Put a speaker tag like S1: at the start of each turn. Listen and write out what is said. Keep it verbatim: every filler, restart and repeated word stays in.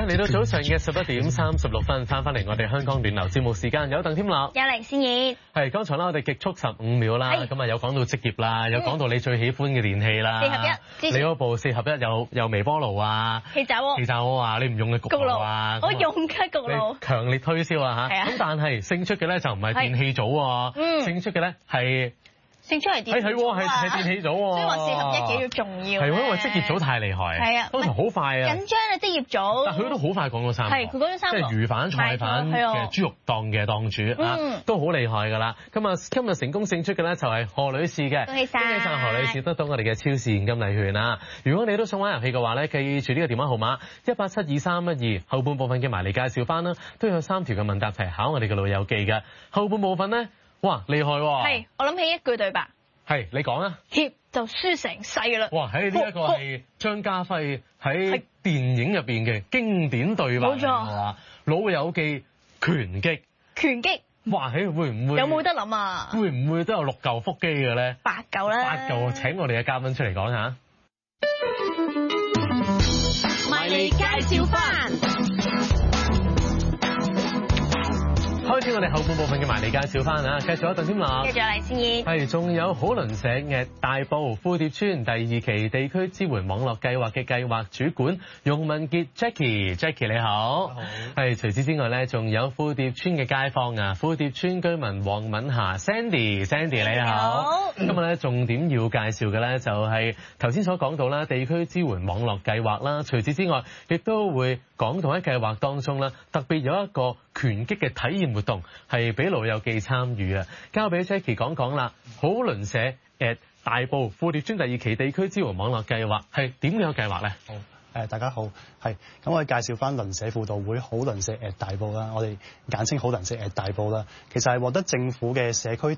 S1: 間嚟到早上嘅十一點三十六分，翻返嚟我哋香港暖流節目時間，有鄧添樂，
S2: 有凌先熱。
S1: 係剛才啦，我哋極速十五秒啦，咁啊有講到職業啦，有講到你最喜歡嘅電器啦，
S2: 四合一，
S1: 你嗰部四合一有有微波爐啊，
S2: 氣炸鍋，
S1: 氣炸鍋啊，你唔用嘅焗爐啊，
S2: 我用嘅焗爐，
S1: 強烈推銷啊嚇。咁但係勝出嘅咧就唔係電器組喎，勝出嘅咧係。
S2: 勝出嚟電器組啊！
S1: 係係電器組喎，
S2: 所以話四合一幾要重要。
S1: 係因為職業組太厲害，
S2: 係啊，
S1: 當時好快啊，
S2: 緊張啊職業組。但
S1: 佢都好快講到三個，
S2: 係佢講咗三個，
S1: 即係魚販、菜販嘅豬肉檔嘅檔主啊，都好厲害㗎啦。咁啊，今日成功勝出嘅咧就係何女士嘅，
S2: 恭喜曬！
S1: 恭喜曬何女士得到我哋嘅超市現金禮券啊！如果你都想玩遊戲嘅話咧，記住呢個電話號碼一八七二三一二，後半部分嘅埋嚟介紹翻啦，都有三條嘅問答題考我哋嘅老友記嘅。後半部分咧，哇厲害喎！
S2: 係，我諗起一句對白。係，
S1: 你講啊！
S2: 怯就輸成世啦！
S1: 哇，喺呢一個係張家輝喺電影入邊嘅經典對白，冇錯。老友記拳擊，
S2: 拳擊，
S1: 哇，喺會唔會
S2: 有冇得諗啊？
S1: 會唔會都有六嚿腹肌嘅咧？
S2: 八嚿啦！
S1: 八嚿，請我哋嘅嘉賓出嚟講下。
S2: 埋嚟介紹翻。
S1: 開始我哋後半部分嘅埋嚟介紹翻啊，繼續有鄧添樂，
S2: 繼續有黎思燕，
S1: 係仲有好鄰舍嘅大埔富蝶村第二期地區支援網絡計劃嘅計劃主管容文傑 Jackie，Jackie 你好，係除此之外咧，仲有富蝶村嘅街坊啊，富蝶村居民黃敏霞 Sandy，Sandy 你好，今日咧重點要介紹嘅咧就係頭先所講到啦，地區支援網絡計劃啦，除此之外亦都會講到喺計劃當中啦，特別有一個拳擊嘅體驗活動係俾老友記參與啊！交俾 Jackie 講講啦。好鄰舍誒大埔富蝶村第二期地區支援網絡計劃係點樣計劃咧？
S3: 好誒，大家好，係咁我哋介紹翻鄰舍輔導會好鄰舍誒大埔啦，我哋簡稱好鄰舍誒大埔啦。其實係獲得政府嘅社區